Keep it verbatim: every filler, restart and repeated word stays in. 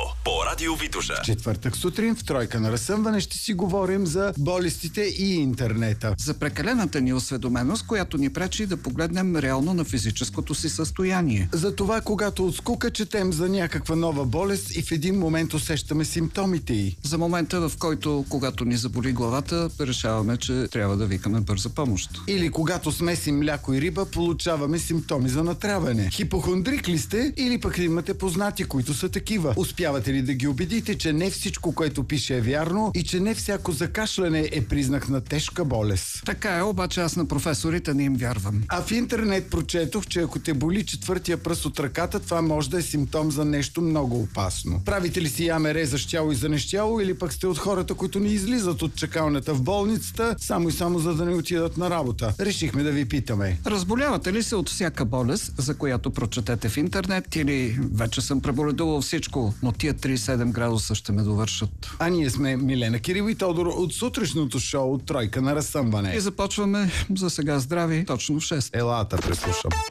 по Радио Витоша. Четвъртък сутрин в Тройка на разсъмване ще си говорим за болестите и интернета. За прекалената ни осведоменост, която ни пречи да погледнем реално на физическото си състояние. За това, когато от скука четем за някаква нова болест и в един момент усещаме симптомите й. За момента, в който, когато ни заболи главата, решаваме, че трябва да викаме бърза помощ. Или когато смесим мляко и риба, получаваме симптоми за натряване. Хипохондрик ли сте или пък имате познати, които са такива? Успявате ли да ги убедите, че не всичко, което пише е вярно и че не всяко закашляне е признак на тежка болест? Така е, обаче аз на професорите не им вярвам. А в интернет прочетох, че ако те боли четвъртия пръст от ръката, това може да е симптом за нещо много опасно. Правите ли си ямере за щяло и за нещяло, или пък сте от хората, които не излизат от чакалнята в болницата, само и само за да не отидат на работа? Решихме да ви питаме. Разболявате ли се от всяка болест, за която прочетете в интернет, или вече съм преболедувал всичко, но тия тридесет и седем градуса ще ме довършат? А ние сме Милена Кирил и Тодор от сутрешното шоу Тройка на разсъмване. И започваме за сега здрави точно в шест. Елата преслушам.